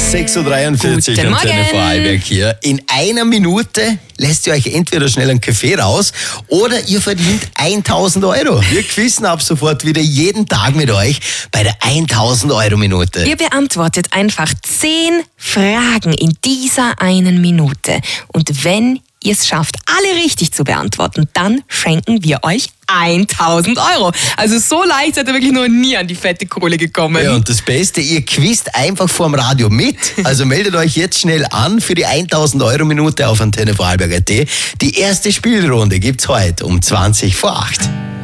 6.43 Uhr am Antenne Vorarlberg hier. In einer Minute lässt ihr euch entweder schnell einen Kaffee raus oder ihr verdient 1.000 Euro. Wir quizzen ab sofort wieder jeden Tag mit euch bei der 1.000 Euro Minute. Ihr beantwortet einfach 10 Fragen in dieser einen Minute. Und wenn ihr es schafft, alle richtig zu beantworten, dann schenken wir euch 1.000 Euro. Also so leicht seid ihr wirklich noch nie an die fette Kohle gekommen. Ja, und das Beste, ihr quizt einfach vorm Radio mit. Also meldet euch jetzt schnell an für die 1.000 Euro Minute auf Antenne Vorarlberg.at. Die erste Spielrunde gibt's heute um 20 vor 8.